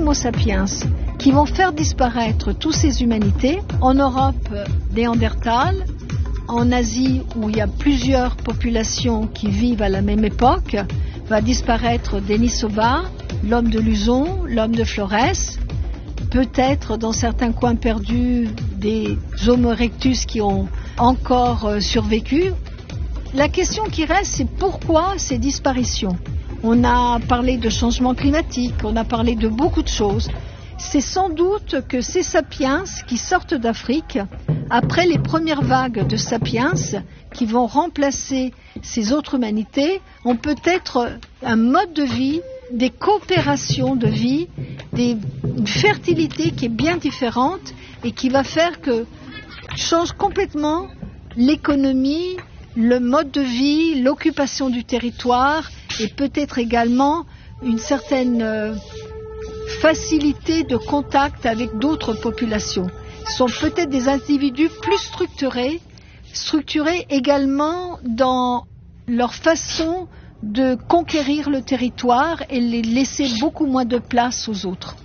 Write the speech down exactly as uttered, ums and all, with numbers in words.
Homo sapiens qui vont faire disparaître toutes ces humanités. En Europe, Néandertal, en Asie où il y a plusieurs populations qui vivent à la même époque, va disparaître Denisova, l'homme de Luzon, l'homme de Flores, peut-être dans certains coins perdus des Homo erectus qui ont encore euh, survécu. La question qui reste, c'est pourquoi ces disparitions? On a parlé de changement climatique, on a parlé de beaucoup de choses. C'est sans doute que ces sapiens qui sortent d'Afrique, après les premières vagues de sapiens qui vont remplacer ces autres humanités, ont peut-être un mode de vie, des coopérations de vie, des, une fertilité qui est bien différente et qui va faire que change complètement l'économie, le mode de vie, l'occupation du territoire et peut-être également une certaine euh, facilité de contact avec d'autres populations. Ce sont peut-être des individus plus structurés, structurés également dans leur façon de conquérir le territoire et les laisser beaucoup moins de place aux autres.